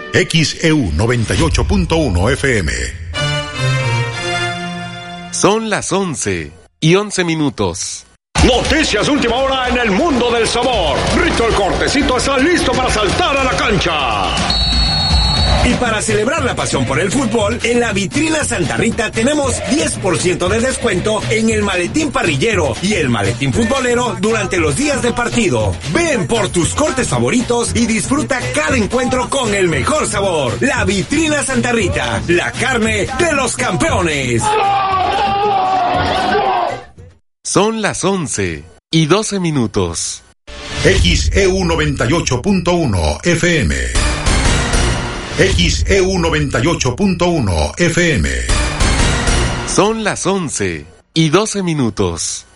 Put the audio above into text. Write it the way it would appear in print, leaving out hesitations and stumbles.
XEU 98.1 FM. Son las 11:11. Noticias de última hora en el mundo del sabor. Rito el Cortecito está listo para saltar a la cancha. Y para celebrar la pasión por el fútbol, en la vitrina Santa Rita tenemos 10% de descuento en el maletín parrillero y el maletín futbolero durante los días de partido. Ven por tus cortes favoritos y disfruta cada encuentro con el mejor sabor. La vitrina Santa Rita, la carne de los campeones. Son las 11:12. XEU 98.1 FM. XEU 98.1 FM. Son las 11:12.